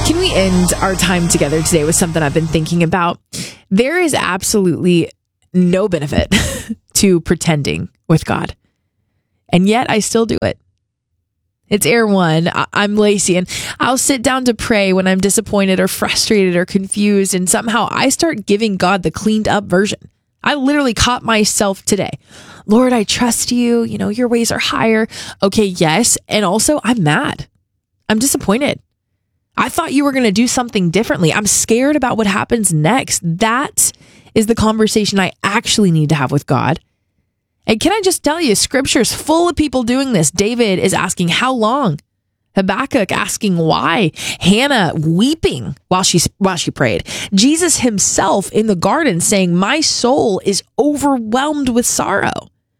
Can we end our time together today with something I've been thinking about? There is absolutely no benefit to pretending with God. And yet I still do it. It's Air One. I'm Lacey, and I'll sit down to pray when I'm disappointed or frustrated or confused, and somehow I start giving God the cleaned up version. I literally caught myself today. Lord, I trust you. You know, your ways are higher. Okay, yes. And also, I'm mad. I'm disappointed. I thought you were going to do something differently. I'm scared about what happens next. That is the conversation I actually need to have with God. And can I just tell you, Scripture's full of people doing this. David is asking, how long? Habakkuk asking why. Hannah weeping while she prayed. Jesus himself in the garden saying, my soul is overwhelmed with sorrow.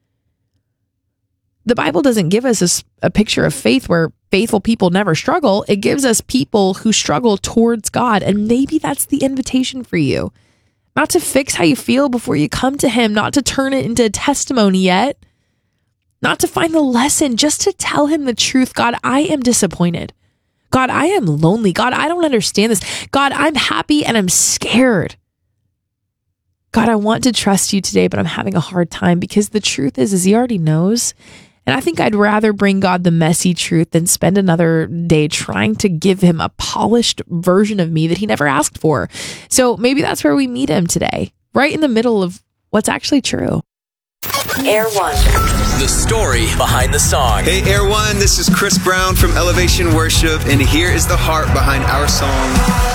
The Bible doesn't give us a picture of faith where faithful people never struggle. It gives us people who struggle towards God. And maybe that's the invitation for you. Not to fix how you feel before you come to him, not to turn it into a testimony yet, not to find the lesson, just to tell him the truth. God, I am disappointed. God, I am lonely. God, I don't understand this. God, I'm happy and I'm scared. God, I want to trust you today, but I'm having a hard time because the truth is he already knows. And I think I'd rather bring God the messy truth than spend another day trying to give him a polished version of me that he never asked for. So maybe that's where we meet him today, right in the middle of what's actually true. Air One. The story behind the song. Hey, Air One, this is Chris Brown from Elevation Worship, and here is the heart behind our song.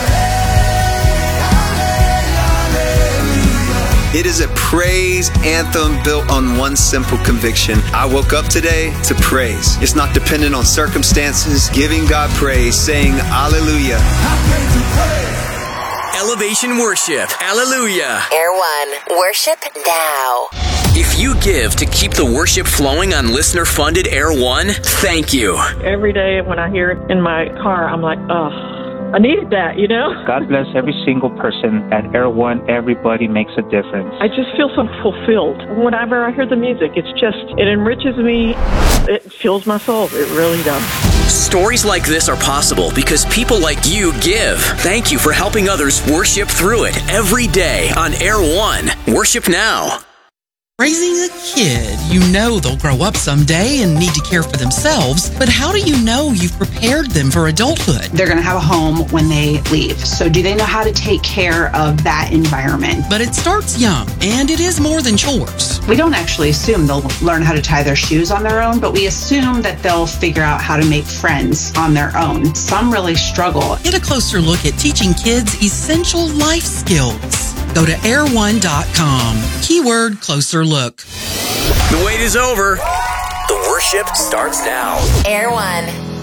It is a praise anthem built on one simple conviction. I woke up today to praise. It's not dependent on circumstances. Giving God praise, saying hallelujah. Elevation Worship. Hallelujah. Air One. Worship now. If you give to keep the worship flowing on listener-funded Air One, thank you. Every day when I hear it in my car, I'm like, oh, I needed that, you know? God bless every single person at Air One. Everybody makes a difference. I just feel so fulfilled. Whenever I hear the music, it enriches me. It fills my soul. It really does. Stories like this are possible because people like you give. Thank you for helping others worship through it every day on Air One. Worship now. Raising a kid, you know they'll grow up someday and need to care for themselves, but how do you know you've prepared them for adulthood? They're going to have a home when they leave. So do they know how to take care of that environment? But it starts young, and it is more than chores. We don't actually assume they'll learn how to tie their shoes on their own, but we assume that they'll figure out how to make friends on their own. Some really struggle. Get a closer look at teaching kids essential life skills. Go to air1.com. Keyword closer look. The wait is over. The worship starts now. Air One.